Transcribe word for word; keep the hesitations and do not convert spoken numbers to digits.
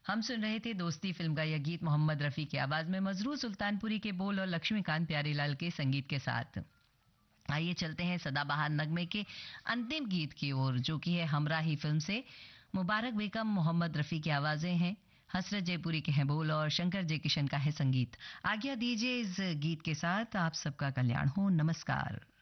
हम सुन रहे थे दोस्ती फिल्म का यह गीत मोहम्मद रफ़ी की आवाज़ में मजरूर सुल्तानपुरी के बोल और लक्ष्मीकांत प्यारेलाल के संगीत के साथ। आइए चलते हैं सदाबहार नगमे के अंतिम गीत की ओर, जो कि है हमराही फिल्म से। मुबारक बेगम, मोहम्मद रफ़ी की आवाज़ें हैं, हसरत जयपुरी के हैं बोल और शंकर जयकिशन का है संगीत। आज्ञा दीजिए इस गीत के साथ। आप सबका कल्याण हो। नमस्कार।